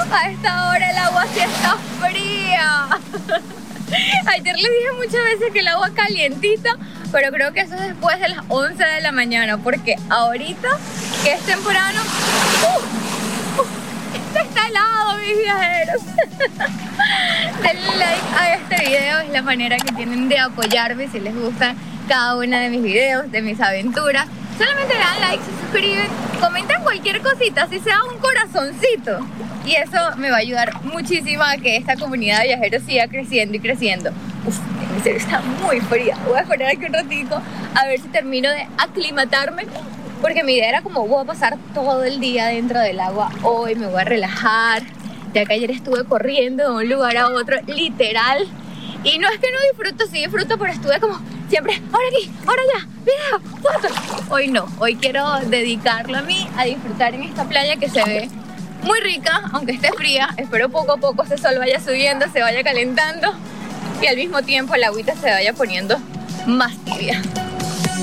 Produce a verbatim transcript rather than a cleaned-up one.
A esta hora el agua sí está fría. Ayer les dije muchas veces que el agua calientita, pero creo que eso es después de las once de la mañana, porque ahorita que es temprano, uh, uh, esto está helado, mis viajeros. Denle like a este video, es la manera que tienen de apoyarme si les gusta cada una de mis videos, de mis aventuras. Solamente le dan like, se suscriben, comentan cualquier cosita, si sea un corazoncito. Y eso me va a ayudar muchísimo a que esta comunidad de viajeros siga creciendo y creciendo. Uf, en serio está muy fría. Voy a esperar aquí un ratito a ver si termino de aclimatarme. Porque mi idea era como voy a pasar todo el día dentro del agua. Hoy me voy a relajar. Ya que ayer estuve corriendo de un lugar a otro, literal. Y no es que no disfruto, sí disfruto, pero estuve como siempre, ahora aquí, ahora allá, video, foto. Hoy no, hoy quiero dedicarlo a mí, a disfrutar en esta playa que se ve muy rica, aunque esté fría. Espero poco a poco ese sol vaya subiendo, se vaya calentando y al mismo tiempo el agüita se vaya poniendo más tibia.